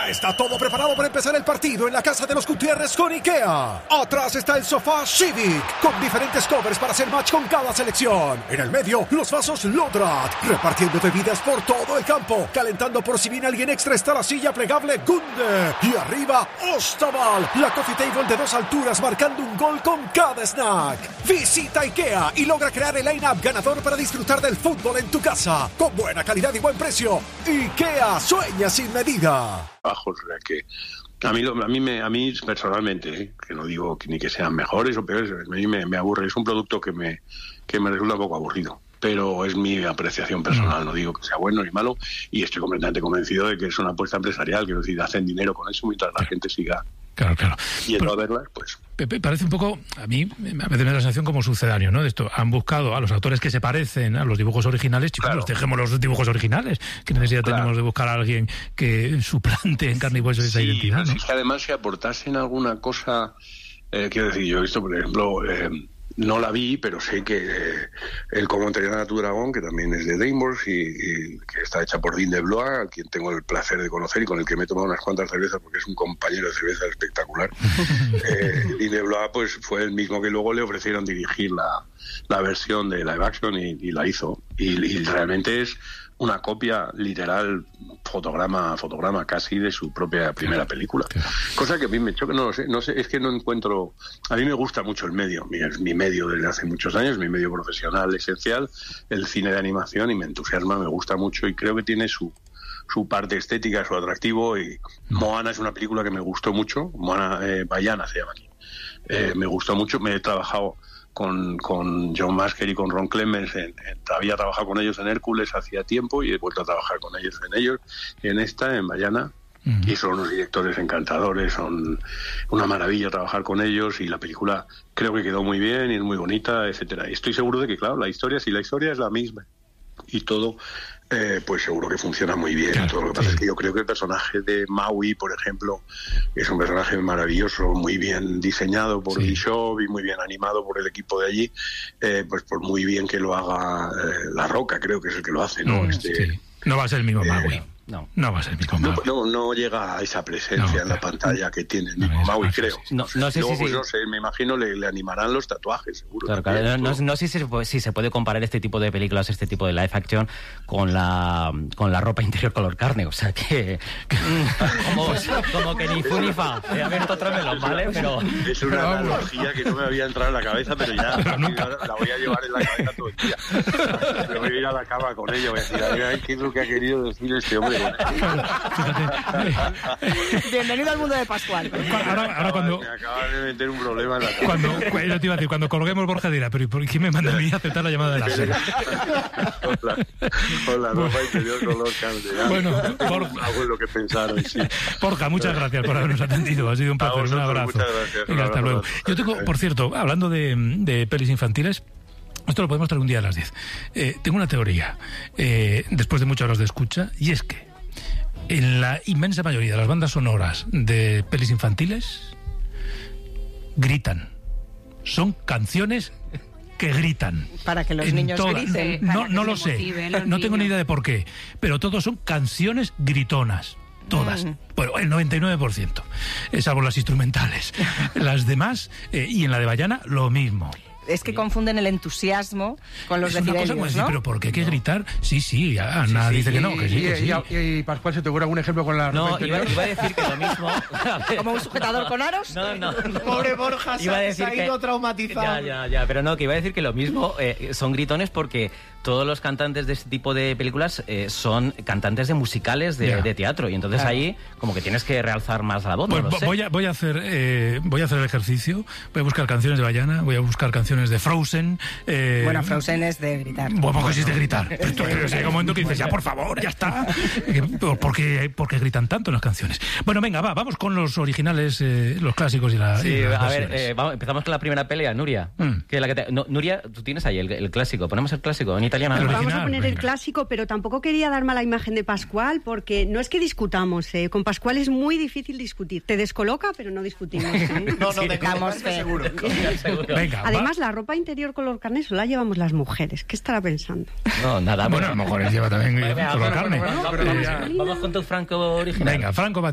Ya está todo preparado para empezar el partido en la casa de los Gutiérrez con IKEA. Atrás está el sofá Civic, con diferentes covers para hacer match con cada selección. En el medio, los vasos Lodrat, repartiendo bebidas por todo el campo. Calentando por si viene alguien extra está la silla plegable Gunde. Y arriba, Ostaval, la coffee table de 2 alturas marcando un gol con cada snack. Visita IKEA y logra crear el line-up ganador para disfrutar del fútbol en tu casa. Con buena calidad y buen precio. IKEA, sueña sin medida. Bajos, o sea que a mí personalmente, que no digo ni que sean mejores o peores, a mí me aburre, es un producto que me resulta un poco aburrido, pero es mi apreciación personal, no digo que sea bueno ni malo, y estoy completamente convencido de que es una apuesta empresarial, quiero decir, hacen dinero con eso mientras la gente siga Claro. yendo a verlas, pues... Pepe, parece un poco, a mí me da la sensación como sucedáneo, ¿no? De esto, han buscado a los actores que se parecen a los dibujos originales, chicos, claro. Dejemos los dibujos originales, ¿qué necesidad tenemos de buscar a alguien que suplante en carne y hueso esa identidad, ¿no? Es que además si aportasen alguna cosa, quiero decir, yo he visto, por ejemplo, no la vi, pero sé que el Cómo entrenar a tu dragón, que también es de DreamWorks y que está hecha por Dean DeBlois, a quien tengo el placer de conocer y con el que me he tomado unas cuantas cervezas porque es un compañero de cerveza espectacular. Dean DeBlois pues fue el mismo que luego le ofrecieron dirigir la versión de live action y la hizo. Y realmente es una copia literal, fotograma casi de su propia primera película. Cosa que a mí me choca, no sé, es que no encuentro... A mí me gusta mucho el medio, es mi medio desde hace muchos años, mi medio profesional esencial, el cine de animación, y me entusiasma, me gusta mucho y creo que tiene su parte estética, su atractivo. Y Moana es una película que me gustó mucho, Moana Vaiana se llama aquí. Me gustó mucho, me he trabajado con John Masker y con Ron Clements, había trabajado con ellos en Hércules hacía tiempo y he vuelto a trabajar con ellos en Vaiana, y son unos directores encantadores, son una maravilla trabajar con ellos, y la película creo que quedó muy bien y es muy bonita, etcétera. Y estoy seguro de que, claro, si la historia es la misma y todo, pues seguro que funciona muy bien. Claro, todo lo que pasa es que yo creo que el personaje de Maui, por ejemplo, es un personaje maravilloso, muy bien diseñado por Bishop y muy bien animado por el equipo de allí, pues por muy bien que lo haga La Roca, creo que es el que lo hace, ¿no? No va a ser el mismo Maui. No va a ser el mismo Maui. No llega a esa presencia en la pantalla que tiene el mismo Maui, creo. No sé luego, si... no sé, me imagino le animarán los tatuajes, seguro. Claro, no sé si se puede comparar este tipo de películas, este tipo de live action con la ropa interior color carne, o sea que como que ni fu ni fa. He abierto otro melón, ¿vale? Pero es una analogía que no me había entrado en la cabeza, pero ya la voy a llevar en la cabeza todo el día. Me voy a ir a la cama con ello, voy a decir, ay, ¿qué es lo que ha querido decir este hombre? Bienvenido al mundo de Pascual. Ahora cuando... Me acabas de meter un problema en la cabeza. Yo te iba a decir, cuando colguemos Borja dirá, pero ¿por qué me manda a mí a aceptar la llamada de la serie? Con la ropa interior color carne. Bueno, Borja, lo que pensaron, sí. Borja, muchas gracias por habernos atendido. Ha sido un placer, un abrazo. Muchas gracias. Venga, hasta luego. Yo tengo, por cierto, hablando de pelis infantiles, esto lo podemos traer un día a las 10. Tengo una teoría, después de muchas horas de escucha, y es que en la inmensa mayoría de las bandas sonoras de pelis infantiles gritan. Son canciones que gritan. Para que los niños griten. No lo sé. No tengo ni idea de por qué. Pero todos son canciones gritonas. Todas. Bueno, el 99%. Salvo las instrumentales. Las demás, y en la de Vaiana, lo mismo. Es que confunden el entusiasmo con los decibelios, ¿no? Decir, pero ¿por qué hay que gritar? Sí, Ana dice que no, que sí, que sí. Y Pascual, ¿se te ocurre algún ejemplo con la ropa interior? Iba a decir que lo mismo... ¿Como un sujetador con aros? No. Pobre Borja, se ha ido traumatizado. Ya, pero no, que iba a decir que lo mismo son gritones porque todos los cantantes de este tipo de películas son cantantes de musicales de teatro, y entonces ahí como que tienes que realzar más la voz. Pues no lo sé. voy a hacer el ejercicio, voy a buscar canciones de Vaiana, voy a buscar canciones de Frozen. Bueno, Frozen es de gritar. Bueno, pues es de gritar. Pero llega un momento que dices, ya por favor, ya está. ¿Por qué gritan tanto en las canciones? Bueno, venga, vamos con los originales, los clásicos y las versiones. Empezamos con la primera pelea, Nuria. Que la que Nuria, tú tienes ahí el clásico. Ponemos el clásico en italiano. Vamos a poner el clásico, pero tampoco quería dar mala imagen de Pascual, porque no es que discutamos, con Pascual es muy difícil discutir. Te descoloca, pero no discutimos. No, dejamos seguro. Venga, además, la ropa interior color carne solo la llevamos las mujeres. ¿Qué estará pensando? No, nada. Bueno, a lo mejor él lleva también color carne. Vamos con tu Franco original. Venga, Franco